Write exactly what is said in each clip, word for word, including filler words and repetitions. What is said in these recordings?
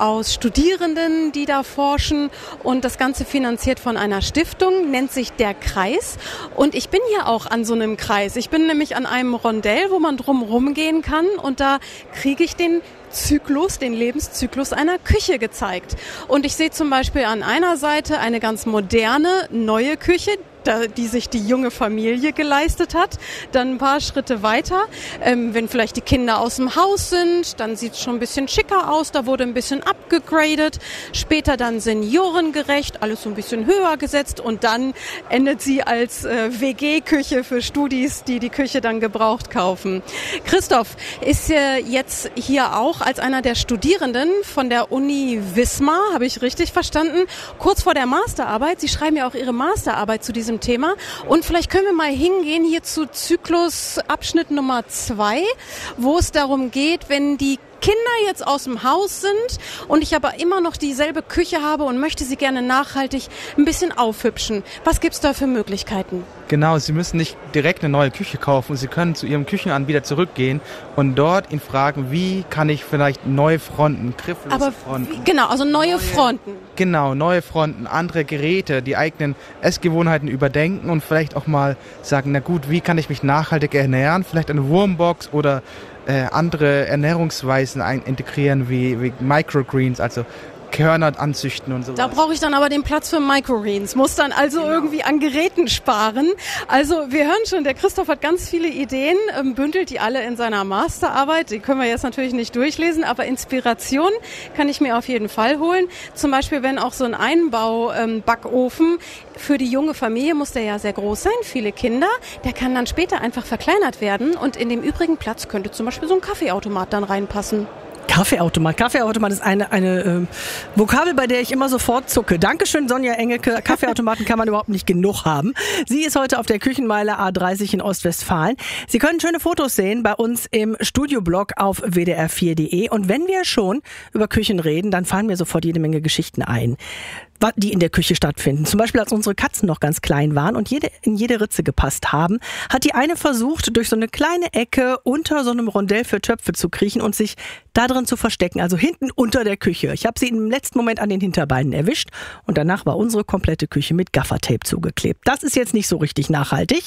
aus Studierenden, die da forschen, und das Ganze finanziert von einer Stiftung, nennt sich der Kreis, und ich bin hier auch an so einem Kreis. Ich bin nämlich an einem Rondell, wo man drumherum gehen kann, und da kriege ich den Zyklus, den Lebenszyklus einer Küche gezeigt. Und ich sehe zum Beispiel an einer Seite eine ganz moderne, neue Küche, die sich die junge Familie geleistet hat. Dann ein paar Schritte weiter, ähm, wenn vielleicht die Kinder aus dem Haus sind, dann sieht es schon ein bisschen schicker aus, da wurde ein bisschen abgegradet. Später dann seniorengerecht, alles so ein bisschen höher gesetzt, und dann endet sie als äh, W G-Küche für Studis, die die Küche dann gebraucht kaufen. Christoph ist äh, jetzt hier auch als einer der Studierenden von der Uni Wismar, habe ich richtig verstanden, kurz vor der Masterarbeit. Sie schreiben ja auch Ihre Masterarbeit zu diesem Thema. Und vielleicht können wir mal hingehen hier zu Zyklusabschnitt Nummer zwei, wo es darum geht, wenn die Kinder jetzt aus dem Haus sind und ich aber immer noch dieselbe Küche habe und möchte sie gerne nachhaltig ein bisschen aufhübschen. Was gibt's da für Möglichkeiten? Genau, Sie müssen nicht direkt eine neue Küche kaufen. Sie können zu Ihrem Küchenanbieter zurückgehen und dort ihn fragen, wie kann ich vielleicht neue Fronten, grifflose aber Fronten. Wie, genau, also neue, neue Fronten. Genau, neue Fronten, andere Geräte, die eigenen Essgewohnheiten überdenken und vielleicht auch mal sagen, na gut, wie kann ich mich nachhaltig ernähren? Vielleicht eine Wurmbox oder äh, andere Ernährungsweisen ein- integrieren wie, wie Microgreens, also Körner anzüchten und so. Da brauche ich dann aber den Platz für Microgreens, muss dann also genau. irgendwie an Geräten sparen. Also wir hören schon, der Christoph hat ganz viele Ideen, ähm, bündelt die alle in seiner Masterarbeit. Die können wir jetzt natürlich nicht durchlesen, aber Inspiration kann ich mir auf jeden Fall holen. Zum Beispiel, wenn auch so ein Einbau-Backofen, ähm, für die junge Familie muss der ja sehr groß sein, viele Kinder, der kann dann später einfach verkleinert werden, und in dem übrigen Platz könnte zum Beispiel so ein Kaffeeautomat dann reinpassen. Kaffeeautomat. Kaffeeautomat ist eine, eine äh, Vokabel, bei der ich immer sofort zucke. Dankeschön, Sonja Engelke. Kaffeeautomaten kann man überhaupt nicht genug haben. Sie ist heute auf der Küchenmeile A dreißig in Ostwestfalen. Sie können schöne Fotos sehen bei uns im Studioblog auf w d r vier punkt d e. Und wenn wir schon über Küchen reden, dann fallen mir sofort jede Menge Geschichten ein, die in der Küche stattfinden. Zum Beispiel, als unsere Katzen noch ganz klein waren und jede, in jede Ritze gepasst haben, hat die eine versucht, durch so eine kleine Ecke unter so einem Rondell für Töpfe zu kriechen und sich da drin zu verstecken, also hinten unter der Küche. Ich habe sie im letzten Moment an den Hinterbeinen erwischt und danach war unsere komplette Küche mit Gaffertape zugeklebt. Das ist jetzt nicht so richtig nachhaltig,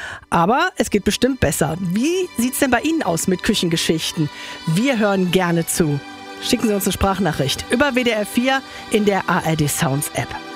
aber es geht bestimmt besser. Wie sieht's denn bei Ihnen aus mit Küchengeschichten? Wir hören gerne zu. Schicken Sie uns eine Sprachnachricht über W D R vier in der A R D Sounds App.